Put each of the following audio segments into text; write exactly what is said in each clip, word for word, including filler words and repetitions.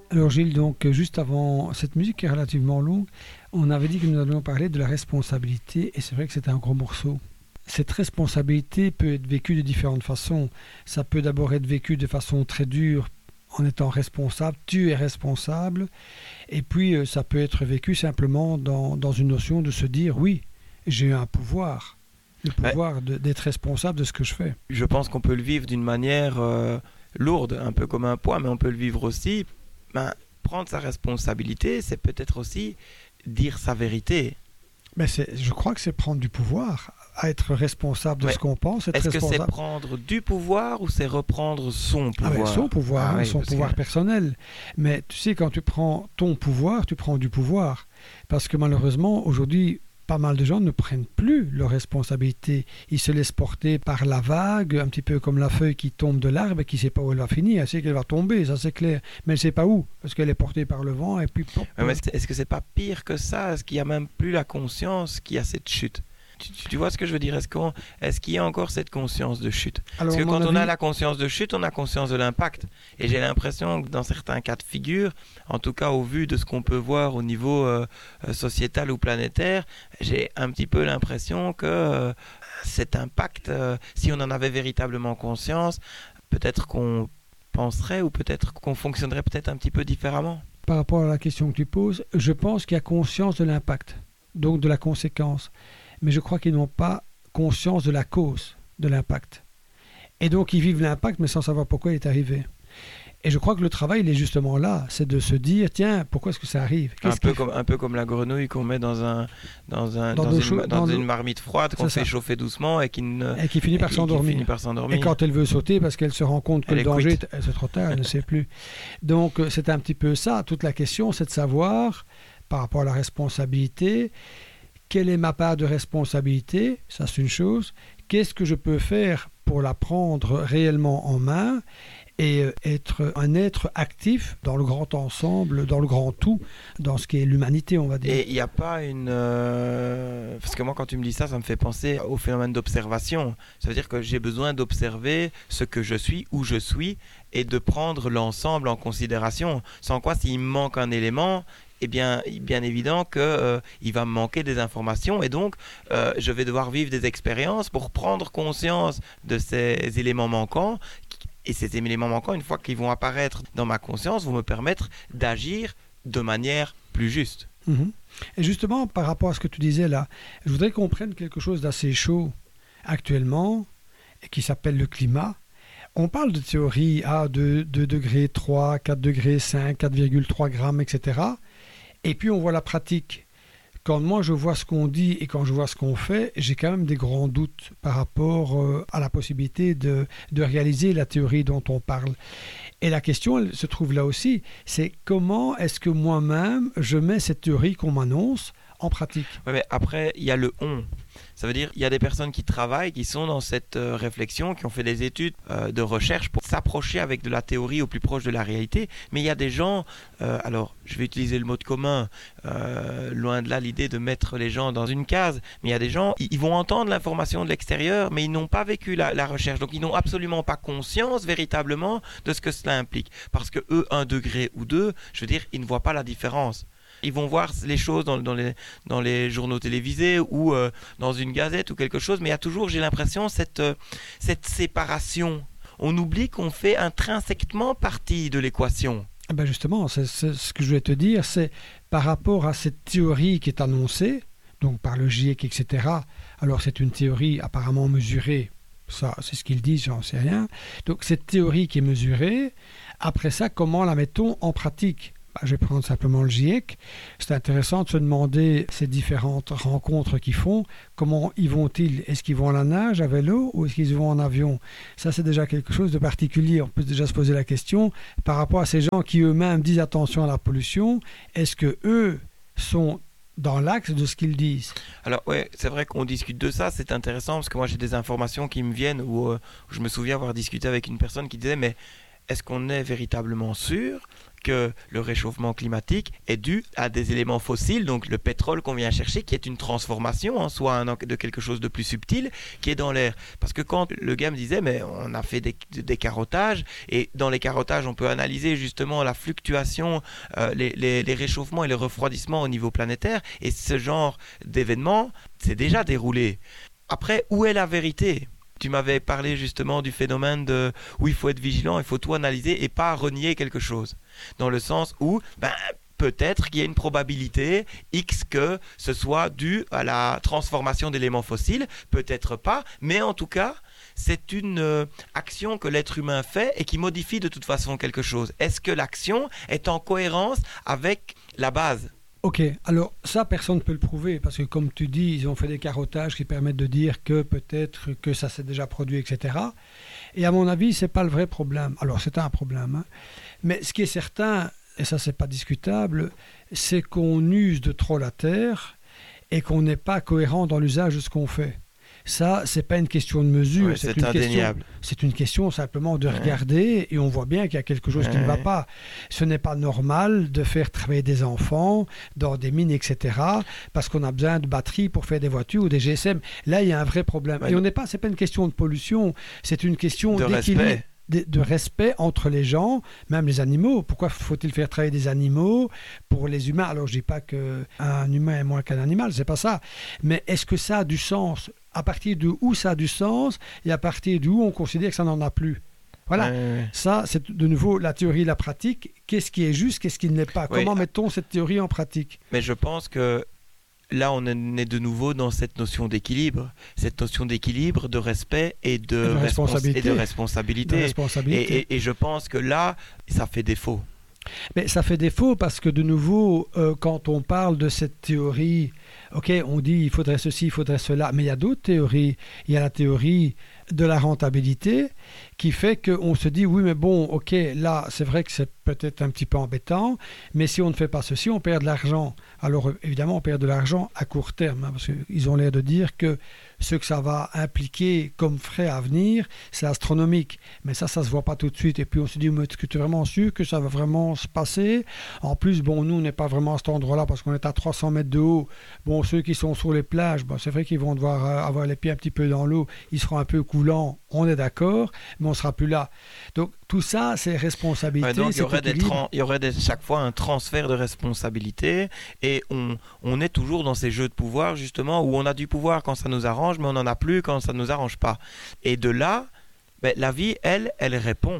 Alors Gilles, donc juste avant cette musique qui est relativement longue, on avait dit que nous allions parler de la responsabilité et c'est vrai que c'est un gros morceau. Cette responsabilité peut être vécue de différentes façons. Ça peut d'abord être vécu de façon très dure en étant responsable, tu es responsable, et puis euh, ça peut être vécu simplement dans, dans une notion de se dire oui, j'ai un pouvoir, le pouvoir ouais. de, d'être responsable de ce que je fais. Je pense qu'on peut le vivre d'une manière euh, lourde, un peu comme un poids, mais on peut le vivre aussi. Ben, prendre sa responsabilité, c'est peut-être aussi dire sa vérité. Mais c'est, je crois que c'est prendre du pouvoir, à être responsable de ouais. ce qu'on pense. Être Est-ce responsable... que c'est prendre du pouvoir ou c'est reprendre son pouvoir? Ah ben, son pouvoir, ah, hein, oui, son pouvoir que... personnel. Mais tu sais, quand tu prends ton pouvoir, tu prends du pouvoir. Parce que malheureusement, aujourd'hui, pas mal de gens ne prennent plus leurs responsabilités. Ils se laissent porter par la vague, un petit peu comme la feuille qui tombe de l'arbre et qui ne sait pas où elle va finir. Elle sait qu'elle va tomber, ça c'est clair. Mais elle ne sait pas où, parce qu'elle est portée par le vent et puis... Pop, ouais, mais est-ce que c'est pas pire que ça? Est-ce qu'il n'y a même plus la conscience qu'il y a cette chute? Tu, tu vois ce que je veux dire? Est-ce, qu'on, est-ce qu'il y a encore cette conscience de chute? Alors, parce que quand avis... on a la conscience de chute, on a conscience de l'impact. Et j'ai l'impression que dans certains cas de figure, en tout cas au vu de ce qu'on peut voir au niveau euh, sociétal ou planétaire, j'ai un petit peu l'impression que euh, cet impact, euh, si on en avait véritablement conscience, peut-être qu'on penserait ou peut-être qu'on fonctionnerait peut-être un petit peu différemment. Par rapport à la question que tu poses, je pense qu'il y a conscience de l'impact, donc de la conséquence. Mais je crois qu'ils n'ont pas conscience de la cause de l'impact. Et donc, ils vivent l'impact, mais sans savoir pourquoi il est arrivé. Et je crois que le travail, il est justement là, c'est de se dire, tiens, pourquoi est-ce que ça arrive? un peu, comme, un peu comme la grenouille qu'on met dans, un, dans, un, dans, dans, une, chaud, dans, dans une marmite froide, qu'on fait ça. chauffer doucement et qui, ne, et qui, finit, par et qui finit par s'endormir. Et quand elle veut sauter, parce qu'elle se rend compte que elle le danger, elle, c'est trop tard, elle ne sait plus. Donc, c'est un petit peu ça. Toute la question, c'est de savoir, par rapport à la responsabilité, quelle est ma part de responsabilité? Ça, c'est une chose. Qu'est-ce que je peux faire pour la prendre réellement en main et être un être actif dans le grand ensemble, dans le grand tout, dans ce qui est l'humanité, on va dire. Et il n'y a pas une... Euh... Parce que moi, quand tu me dis ça, ça me fait penser au phénomène d'observation. Ça veut dire que j'ai besoin d'observer ce que je suis, où je suis, et de prendre l'ensemble en considération. Sans quoi, s'il me manque un élément... eh bien, bien évident qu'il euh, va me manquer des informations et donc euh, je vais devoir vivre des expériences pour prendre conscience de ces éléments manquants. Et ces éléments manquants, une fois qu'ils vont apparaître dans ma conscience, vont me permettre d'agir de manière plus juste. Mmh. Et justement, par rapport à ce que tu disais là, je voudrais qu'on prenne quelque chose d'assez chaud actuellement, et qui s'appelle le climat. On parle de théorie à deux degrés trois, quatre degrés cinq, quatre virgule trois grammes, et cetera. Et puis on voit la pratique. Quand moi je vois ce qu'on dit et quand je vois ce qu'on fait, j'ai quand même des grands doutes par rapport euh, à la possibilité de, de réaliser la théorie dont on parle. Et la question, elle se trouve là aussi, c'est comment est-ce que moi-même je mets cette théorie qu'on m'annonce en pratique? Ouais, mais après, il y a le « on ». Ça veut dire qu'il y a des personnes qui travaillent, qui sont dans cette euh, réflexion, qui ont fait des études euh, de recherche pour s'approcher avec de la théorie au plus proche de la réalité. Mais il y a des gens, euh, alors je vais utiliser le mot de commun, euh, loin de là l'idée de mettre les gens dans une case, mais il y a des gens, ils, ils vont entendre l'information de l'extérieur, mais ils n'ont pas vécu la, la recherche. Donc ils n'ont absolument pas conscience véritablement de ce que cela implique. Parce que eux, un degré ou deux, je veux dire, ils ne voient pas la différence. Ils vont voir les choses dans, dans, les, dans les journaux télévisés ou euh, dans une gazette ou quelque chose, mais il y a toujours, j'ai l'impression, cette, euh, cette séparation. On oublie qu'on fait intrinsèquement partie de l'équation. Ben justement, c'est, c'est ce que je voulais te dire, c'est par rapport à cette théorie qui est annoncée, donc par le GIEC, et cetera. Alors c'est une théorie apparemment mesurée, ça c'est ce qu'ils disent, j'en sais rien. Donc cette théorie qui est mesurée, après ça, comment la mettons en pratique ? Je vais prendre simplement le GIEC. C'est intéressant de se demander ces différentes rencontres qu'ils font, comment y vont-ils? Est-ce qu'ils vont à la nage, à vélo ou est-ce qu'ils vont en avion? Ça, c'est déjà quelque chose de particulier. On peut déjà se poser la question par rapport à ces gens qui eux-mêmes disent attention à la pollution. Est-ce qu'eux sont dans l'axe de ce qu'ils disent? Alors oui, c'est vrai qu'on discute de ça, c'est intéressant parce que moi j'ai des informations qui me viennent où, euh, où je me souviens avoir discuté avec une personne qui disait mais est-ce qu'on est véritablement sûr que le réchauffement climatique est dû à des éléments fossiles, donc le pétrole qu'on vient chercher, qui est une transformation en soi hein, de quelque chose de plus subtil, qui est dans l'air. Parce que quand le gars me disait, mais on a fait des, des carottages, et dans les carottages, on peut analyser justement la fluctuation, euh, les, les, les réchauffements et les refroidissements au niveau planétaire, et ce genre d'événements, c'est déjà déroulé. Après, où est la vérité ? Tu m'avais parlé justement du phénomène de, où il faut être vigilant, il faut tout analyser et pas renier quelque chose. Dans le sens où, ben, peut-être qu'il y a une probabilité X que ce soit dû à la transformation d'éléments fossiles, peut-être pas, mais en tout cas, c'est une euh, action que l'être humain fait et qui modifie de toute façon quelque chose. Est-ce que l'action est en cohérence avec la base ? Ok, alors ça, personne ne peut le prouver, parce que comme tu dis, ils ont fait des carottages qui permettent de dire que peut-être que ça s'est déjà produit, et cetera. Et à mon avis, ce n'est pas le vrai problème. Alors, c'est un problème, hein. Mais ce qui est certain, et ça, c'est pas discutable, c'est qu'on use de trop la terre et qu'on n'est pas cohérent dans l'usage de ce qu'on fait. Ça, c'est pas une question de mesure, ouais, c'est, c'est une indéniable. question, c'est une question simplement de ouais. regarder et on voit bien qu'il y a quelque chose ouais. qui ne va pas. Ce n'est pas normal de faire travailler des enfants dans des mines, et cetera, parce qu'on a besoin de batteries pour faire des voitures ou des G S M. Là, il y a un vrai problème. Ouais. Et on n'est pas, c'est pas une question de pollution, c'est une question de d'équilibre. Respect. De, de respect entre les gens, même les animaux. Pourquoi faut-il faire travailler des animaux pour les humains ? Alors, je ne dis pas qu'un humain est moins qu'un animal, c'est pas ça. Mais est-ce que ça a du sens ? À partir de où ça a du sens et à partir d'où on considère que ça n'en a plus ? Voilà, euh... ça c'est de nouveau la théorie et la pratique. Qu'est-ce qui est juste, qu'est-ce qui ne l'est pas ? Oui. Comment mettons cette théorie en pratique ? Mais je pense que là, on est de nouveau dans cette notion d'équilibre, cette notion d'équilibre, de respect et de, et de responsabilité. Respons- et de responsabilité. De responsabilité. Et, et, et je pense que là, ça fait défaut. Mais ça fait défaut parce que de nouveau, euh, quand on parle de cette théorie, ok, on dit il faudrait ceci, il faudrait cela, mais il y a d'autres théories. Il y a la théorie de la rentabilité qui fait qu'on se dit oui mais bon ok là c'est vrai que c'est peut-être un petit peu embêtant mais si on ne fait pas ceci on perd de l'argent. Alors évidemment on perd de l'argent à court terme hein, parce qu'ils ont l'air de dire que ce que ça va impliquer comme frais à venir c'est astronomique mais ça ça se voit pas tout de suite et puis on se dit mais est-ce que tu es vraiment sûr que ça va vraiment se passer? En plus bon nous on n'est pas vraiment à cet endroit là parce qu'on est à trois cents mètres de haut. Bon ceux qui sont sur les plages bon, c'est vrai qu'ils vont devoir euh, avoir les pieds un petit peu dans l'eau, ils seront un peu coulants, on est d'accord mais on ne sera plus là. Donc tout ça, c'est responsabilité. Ouais, donc il y aurait, des tran- il y aurait des, chaque fois un transfert de responsabilité et on, on est toujours dans ces jeux de pouvoir justement où on a du pouvoir quand ça nous arrange mais on n'en a plus quand ça ne nous arrange pas. Et de là, ben, la vie, elle, elle répond.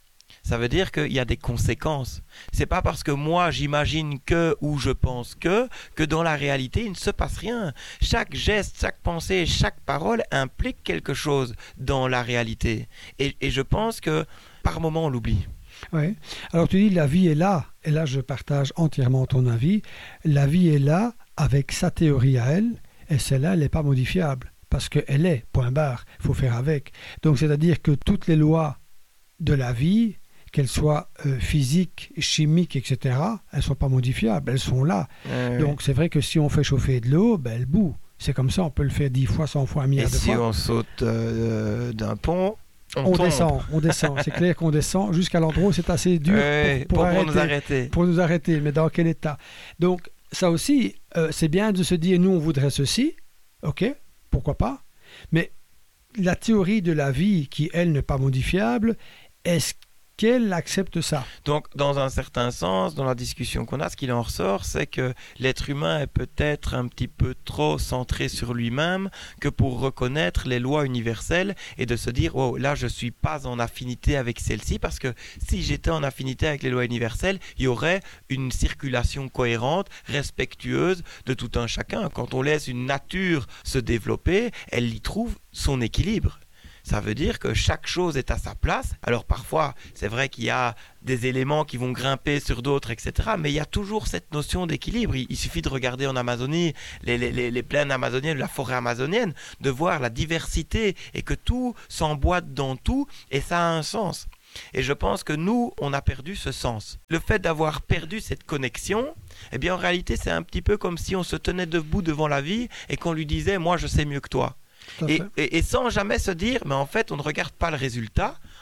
Ça veut dire qu'il y a des conséquences. C'est pas parce que moi j'imagine que ou je pense que que dans la réalité il ne se passe rien. Chaque geste, chaque pensée, chaque parole implique quelque chose dans la réalité. Et, et je pense que par moment on l'oublie. Oui. Alors tu dis la vie est là, et là je partage entièrement ton avis. La vie est là avec sa théorie à elle, et celle-là elle n'est pas modifiable parce qu'elle est. Point barre. Il faut faire avec. Donc c'est-à-dire que toutes les lois de la vie, qu'elles soient euh, physiques, chimiques, et cetera, elles ne sont pas modifiables, elles sont là. Euh, Donc oui. C'est vrai que si on fait chauffer de l'eau, ben, elle bout. C'est comme ça, on peut le faire dix fois, cent fois, un milliard de si fois. Et si on saute euh, d'un pont, on, on descend, on descend. C'est clair qu'on descend jusqu'à l'endroit où c'est assez dur oui, pour, pour, pour, arrêter, pour nous arrêter. Pour nous arrêter, mais dans quel état? Donc ça aussi, euh, c'est bien de se dire, nous on voudrait ceci, ok, pourquoi pas, mais la théorie de la vie qui, elle, n'est pas modifiable, est-ce qu'elle accepte ça? Donc, dans un certain sens, dans la discussion qu'on a, ce qu'il en ressort, c'est que l'être humain est peut-être un petit peu trop centré sur lui-même que pour reconnaître les lois universelles et de se dire, oh, là, je ne suis pas en affinité avec celle-ci, parce que si j'étais en affinité avec les lois universelles, il y aurait une circulation cohérente, respectueuse de tout un chacun. Quand on laisse une nature se développer, elle y trouve son équilibre. Ça veut dire que chaque chose est à sa place. Alors parfois, c'est vrai qu'il y a des éléments qui vont grimper sur d'autres, et cetera. Mais il y a toujours cette notion d'équilibre. Il, il suffit de regarder en Amazonie, les, les, les plaines amazoniennes, la forêt amazonienne, de voir la diversité et que tout s'emboîte dans tout et ça a un sens. Et je pense que nous, on a perdu ce sens. Le fait d'avoir perdu cette connexion, eh bien en réalité, c'est un petit peu comme si on se tenait debout devant la vie et qu'on lui disait « moi, je sais mieux que toi ». Et, et, et sans jamais se dire, mais en fait, on ne regarde pas le résultat,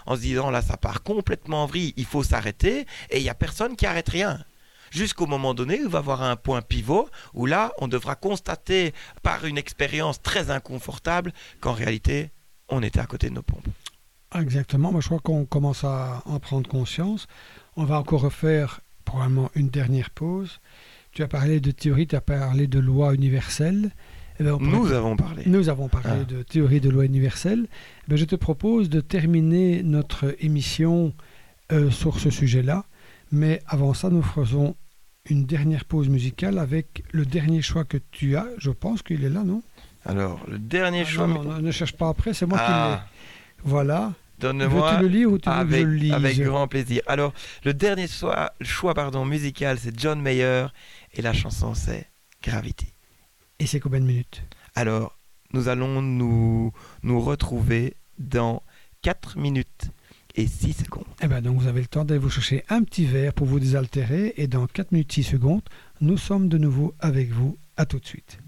en se disant là ça part complètement en vrille, il faut s'arrêter, et il n'y a personne qui arrête rien. Jusqu'au moment donné où il va y avoir un point pivot, où là on devra constater par une expérience très inconfortable qu'en réalité on était à côté de nos pompes. Exactement, moi je crois qu'on commence à en prendre conscience. On va encore refaire probablement une dernière pause. Tu as parlé de théorie, tu as parlé de loi universelle. Eh bien, nous pourrait... avons parlé. Nous avons parlé ah. de théorie de loi universelle. Eh bien, je te propose de terminer notre émission euh, sur ce sujet-là. Mais avant ça, nous faisons une dernière pause musicale avec le dernier choix que tu as. Je pense qu'il est là, non? Alors, le dernier ah, choix... Non, non, ne cherche pas après, c'est moi ah. qui l'ai. Voilà. Donne-moi. Veux-tu le lire ou tu avec, veux que je le lise? Avec grand plaisir. Alors, le dernier choix, choix pardon, musical, c'est John Mayer et la chanson, c'est Gravity. Et c'est combien de minutes? Alors, nous allons nous, nous retrouver dans quatre minutes et six secondes. Eh bien, donc vous avez le temps d'aller vous chercher un petit verre pour vous désaltérer et dans quatre minutes six secondes, nous sommes de nouveau avec vous. À tout de suite.